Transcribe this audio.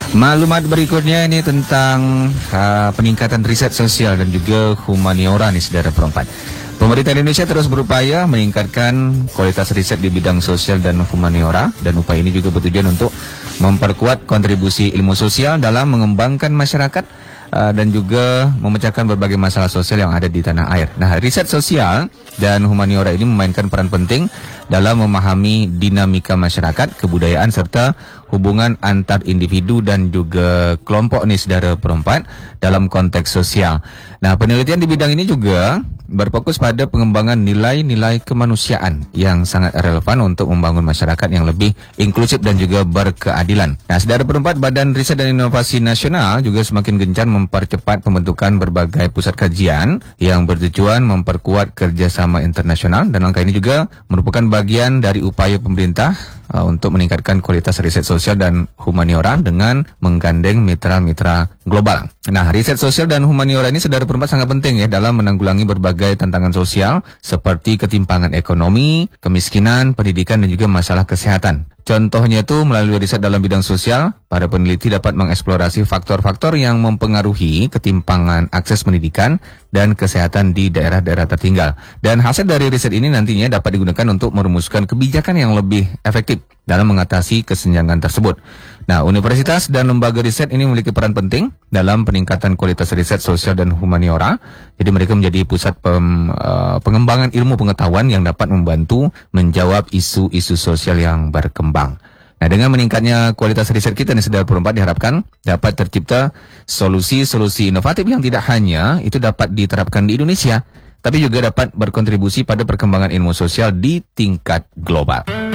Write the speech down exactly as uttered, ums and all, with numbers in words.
Maklumat berikutnya ini tentang uh, peningkatan riset sosial dan juga humaniora nih saudara perempat. Pemerintah Indonesia terus berupaya meningkatkan kualitas riset di bidang sosial dan humaniora, dan upaya ini juga bertujuan untuk memperkuat kontribusi ilmu sosial dalam mengembangkan masyarakat uh, dan juga memecahkan berbagai masalah sosial yang ada di tanah air. Nah, riset sosial dan humaniora ini memainkan peran penting dalam memahami dinamika masyarakat, kebudayaan, serta hubungan antar individu dan juga kelompok nih saudara perempat dalam konteks sosial. Nah, penelitian di bidang ini juga berfokus pada pengembangan nilai-nilai kemanusiaan yang sangat relevan untuk membangun masyarakat yang lebih inklusif dan juga berkeadilan. Nah, saudara perempat, Badan Riset dan Inovasi Nasional juga semakin gencar mempercepat pembentukan berbagai pusat kajian yang bertujuan memperkuat kerjasama internasional, dan langkah ini juga merupakan bagian dari upaya pemerintah uh, untuk meningkatkan kualitas riset sosial dan humaniora dengan menggandeng mitra-mitra global. Nah, riset sosial dan humaniora ini saudara perempat sangat penting ya dalam menanggulangi berbagai tantangan sosial seperti ketimpangan ekonomi, kemiskinan, pendidikan, dan juga masalah kesehatan. Contohnya itu melalui riset dalam bidang sosial, para peneliti dapat mengeksplorasi faktor-faktor yang mempengaruhi ketimpangan akses pendidikan dan kesehatan di daerah-daerah tertinggal. Dan hasil dari riset ini nantinya dapat digunakan untuk merumuskan kebijakan yang lebih efektif dalam mengatasi kesenjangan tersebut. Nah, universitas dan lembaga riset ini memiliki peran penting dalam peningkatan kualitas riset sosial dan humaniora. Jadi mereka menjadi pusat pem, uh, pengembangan ilmu pengetahuan yang dapat membantu menjawab isu-isu sosial yang berkembang. Nah, dengan meningkatnya kualitas riset kita nih saudara perempat, diharapkan dapat tercipta solusi-solusi inovatif yang tidak hanya itu dapat diterapkan di Indonesia, tapi juga dapat berkontribusi pada perkembangan ilmu sosial di tingkat global.